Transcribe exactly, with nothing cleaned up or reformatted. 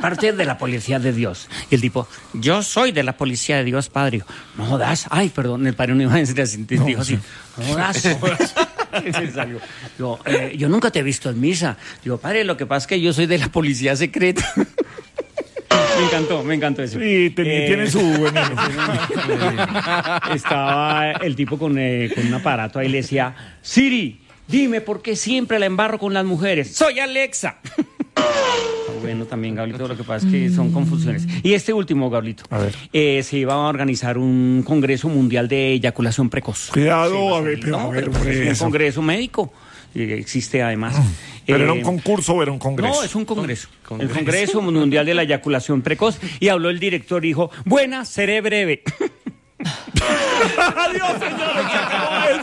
parte de la policía de Dios. Y el tipo, yo soy de la policía de Dios, padre. Digo, no jodas. Ay, perdón, el padre no iba a decir así. No, dijo así, no jodas. Digo, eh, yo nunca te he visto en misa. Digo, padre, lo que pasa es que yo soy de la policía secreta. Me encantó, me encantó eso. Sí, te, eh, tiene su veneno. Estaba el tipo con, eh, con un aparato ahí, le decía, Siri, dime por qué siempre la embarro con las mujeres. ¡Soy Alexa! Bueno, también, Gablito, lo que pasa es que son confusiones. Y este último, Gablito, a ver. Eh, se iba a organizar un congreso mundial de eyaculación precoz. Cuidado, a ver, pero, no, a ver, pero es eso. un congreso médico. Existe además. ¿Pero eh, era un concurso o era un congreso? No, es un congreso. ¿Congreso? El Congreso Mundial de la Eyaculación Precoz. Y habló el director y dijo, buena, seré breve. Adiós, señores, se acabó esto.